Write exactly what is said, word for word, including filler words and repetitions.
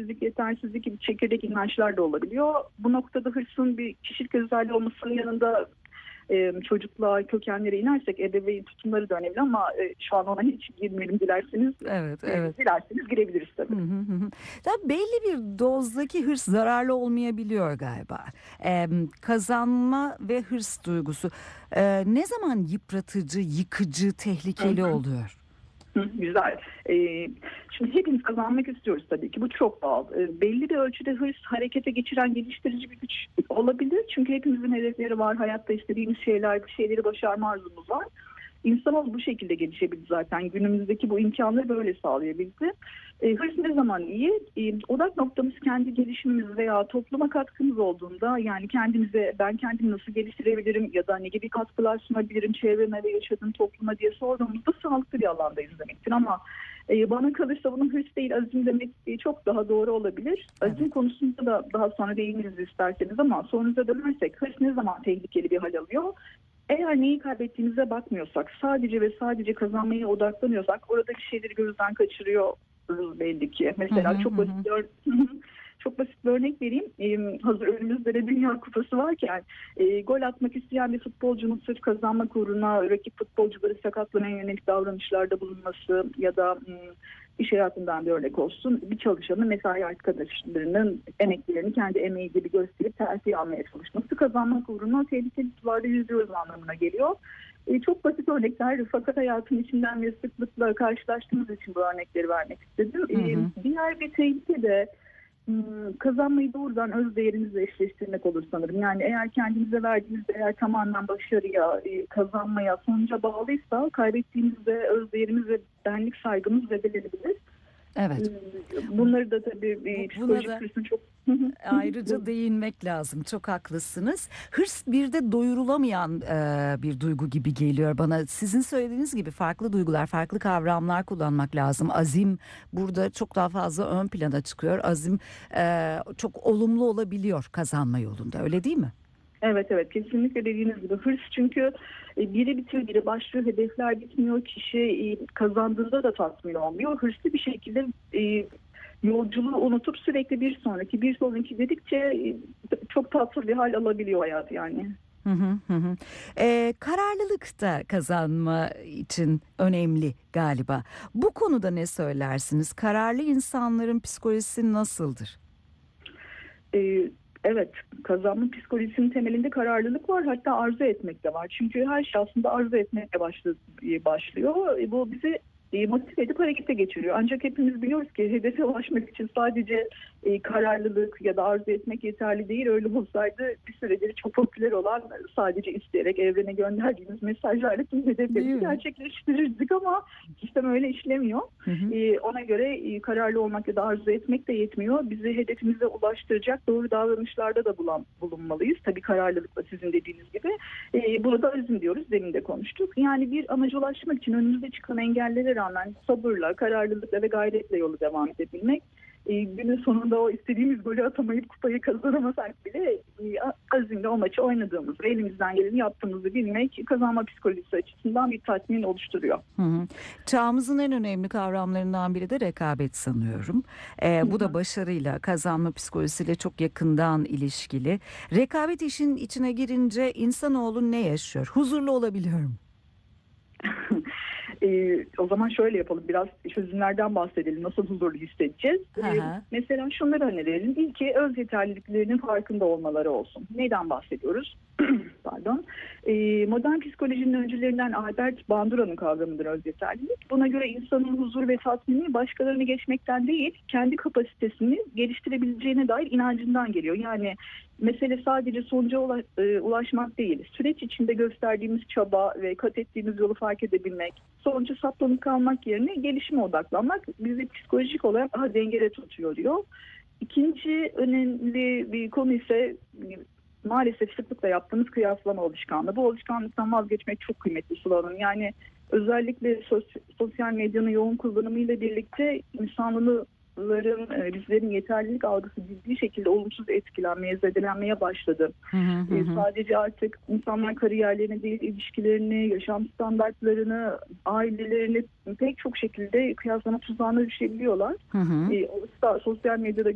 güçsüzlük, yetersizlik gibi çekirdek inançlar da olabiliyor. Bu noktada hırsın bir kişilik özelliği olmasının yanında e, çocukluğa, kökenlere inersek ebeveyn tutumları da önemli ama e, şu an ona hiç girmeyelim dilerseniz. Evet, E, evet. dilerseniz girebiliriz tabii. Hı hı hı. Tabii belli bir dozdaki hırs zararlı olmayabiliyor galiba. Ee, kazanma ve hırs duygusu ee, ne zaman yıpratıcı, yıkıcı, Hı tehlikeli hı. oluyor? Hı, güzel. Ee, şimdi hepimiz kazanmak istiyoruz tabii ki. Bu çok doğal. Ee, belli bir ölçüde hırs harekete geçiren geliştirici bir güç olabilir. Çünkü hepimizin hedefleri var. Hayatta istediğimiz şeyler, bir şeyleri başarma arzumuz var. İnsanoğlu bu şekilde gelişebildi zaten. Günümüzdeki bu imkanları böyle sağlayabildi. E, hırs ne zaman iyi? E, odak noktamız kendi gelişimimiz veya topluma katkımız olduğunda, yani kendimize ben kendimi nasıl geliştirebilirim ya da ne gibi katkılar sunabilirim çevreme ve yaşadığım topluma diye sorduğumuzda sağlıklı bir alandayız demektir. Ama e, bana kalırsa bunun hırs değil azim demek e, çok daha doğru olabilir. Azim Evet. konusunda da daha sonra değiniriz isterseniz ama sorunuza dönersek hırs ne zaman tehlikeli bir hal alıyor? Eğer neyi kaybettiğimize bakmıyorsak, sadece ve sadece kazanmaya odaklanıyorsak orada bir şeyleri gözden kaçırıyoruz belli ki. Hı hı Mesela çok hı. basit bir, ör- çok basit bir örnek vereyim. Ee, hazır önümüzde de Dünya Kupası varken e, gol atmak isteyen bir futbolcunun sırf kazanmak uğruna rakip futbolcuları sakatlamaya yönelik davranışlarda bulunması ya da m, iş hayatından bir örnek olsun. Bir çalışanın mesai arkadaşlarının emeklerini kendi emeği gibi gösterip terfi almaya çalışması kazanmak uğruna tehlikeli sularda yüzüyoruz anlamına geliyor. E, çok basit örnekler fakat hayatın içinden ve sıklıkla karşılaştığımız için bu örnekleri vermek istedim. Hı E, hı. diğer bir tehlike de m, kazanmayı doğrudan öz değerinizle eşleştirmek olur sanırım. Yani eğer kendinize verdiğiniz değer tamamen başarıya, e, kazanmaya, sonuca bağlıysa kaybettiğinizde öz değerimiz ve benlik saygımız zedelenebilir. E, Evet. bunları da tabii e, Bu, buna psikolojik da hırsın çok... ayrıca değinmek lazım. Çok haklısınız. Hırs bir de doyurulamayan e, bir duygu gibi geliyor bana. Sizin söylediğiniz gibi farklı duygular, farklı kavramlar kullanmak lazım. Azim burada çok daha fazla ön plana çıkıyor. Azim e, çok olumlu olabiliyor kazanma yolunda. Öyle değil mi? Evet evet kesinlikle dediğiniz gibi hırs çünkü e, biri bitiyor biri başlıyor, hedefler bitmiyor, kişi e, kazandığında da tatmin olmuyor. Hırslı bir şekilde e, yolculuğu unutup sürekli bir sonraki bir sonraki dedikçe e, çok tatlı bir hal alabiliyor hayat yani. Hı hı hı. hı. E, kararlılık da kazanma için önemli galiba. Bu konuda ne söylersiniz? Kararlı insanların psikolojisi nasıldır? E, evet, kazanma psikolojisinin temelinde kararlılık var, hatta arzu etmek de var. Çünkü her şey aslında arzu etmekle başlıyor. başlıyor. E, bu bizi e, motive edip harekete geçiriyor. Ancak hepimiz biliyoruz ki hedefe ulaşmak için sadece e, kararlılık ya da arzu etmek yeterli değil. Öyle olsaydı bir süredir çok popüler olan sadece isteyerek evrene gönderdiğimiz mesajlarla tüm Değil hedeflerimizi mi? gerçekleştirirdik ama sistem öyle işlemiyor. Hı hı. E, ona göre e, kararlı olmak ya da arzu etmek de yetmiyor. Bizi hedefimize ulaştıracak doğru davranışlarda da bulan, bulunmalıyız. Tabii kararlılıkla sizin dediğiniz gibi. E, bunu da azim diyoruz. Demin de konuştuk. Yani bir amaca ulaşmak için önümüzde çıkan engellere rağmen sabırla, kararlılıkla ve gayretle yolu devam edebilmek. E, günün sonunda o istediğimiz golü atamayıp kupayı kazanamasak bile e, azimle o maçı oynadığımız ve elimizden geleni yaptığımızı bilmek kazanma psikolojisi açısından bir tatmin oluşturuyor. Hı hı. Çağımızın en önemli kavramlarından biri de rekabet sanıyorum. Ee, Hı bu da hı. başarıyla, kazanma psikolojisiyle çok yakından ilişkili. Rekabet işin içine girince insanoğlu ne yaşıyor? Huzurlu olabiliyor mu? Ee, o zaman şöyle yapalım, biraz çözümlerden bahsedelim, nasıl huzurlu hissedeceğiz. Hı Ee, hı. mesela şunları önerelim. İlki öz yeterliliklerinin farkında olmaları olsun. Neyden bahsediyoruz? Pardon. Ee, modern psikolojinin öncülerinden Albert Bandura'nın kavramıdır öz yeterlilik. Buna göre insanın huzur ve tatmini başkalarını geçmekten değil, kendi kapasitesini geliştirebileceğine dair inancından geliyor. Yani mesele sadece sonuca ula- e, ulaşmak değil, süreç içinde gösterdiğimiz çaba ve kat ettiğimiz yolu fark edebilmek, sonuca saplanıp kalmak yerine gelişime odaklanmak bizi psikolojik olarak daha dengede tutuyor diyor. İkinci önemli bir konu ise maalesef sıklıkla yaptığımız kıyaslama alışkanlığı. Bu alışkanlıktan vazgeçmek çok kıymetli Sıla Hanım. Yani özellikle sos- sosyal medyanın yoğun kullanımıyla birlikte insanlığın e, bizlerin yeterlilik algısı ciddi şekilde olumsuz etkilenmeye, zedelenmeye başladı. Hı hı hı E, hı. sadece artık insanlar kariyerlerini değil, ilişkilerini, yaşam standartlarını, ailelerini pek çok şekilde kıyaslama tuzağına düşebiliyorlar. Hı hı. E, o da sosyal medyada